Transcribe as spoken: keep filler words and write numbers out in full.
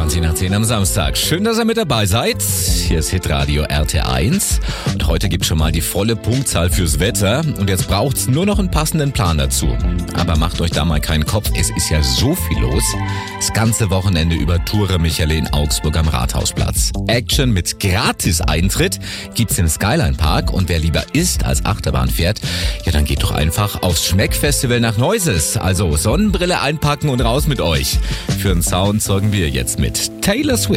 zwanzig nach zehn am Samstag. Schön, dass ihr mit dabei seid. Hier ist Hitradio R T eins. Und heute gibt's schon mal die volle Punktzahl fürs Wetter. Und jetzt braucht's nur noch einen passenden Plan dazu. Aber macht euch da mal keinen Kopf. Es ist ja so viel los. Das ganze Wochenende über Toure Michelin Augsburg am Rathausplatz. Action mit Gratis-Eintritt gibt's im Skyline Park. Und wer lieber isst als Achterbahn fährt, ja, dann geht doch einfach aufs Schmeckfestival nach Neuses. Also Sonnenbrille einpacken und raus mit euch. Für den Sound sorgen wir jetzt mit Taylor Swift.